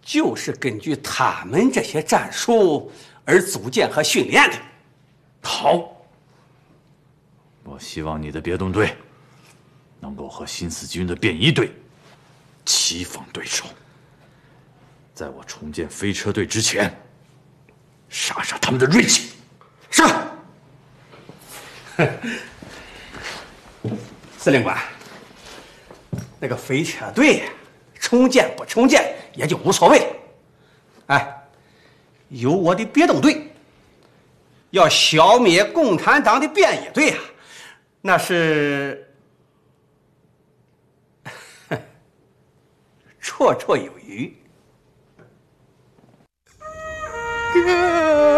就是根据他们这些战术而组建和训练的。 好，我希望你的别动队能够和新四军的便衣队棋逢对手，在我重建飞车队之前，杀杀他们的锐气。 是。司令官，那个飞车队重建不重建也就无所谓了。哎，有我的别动队，要消灭共产党的便衣队啊，那是绰绰有余。 哥。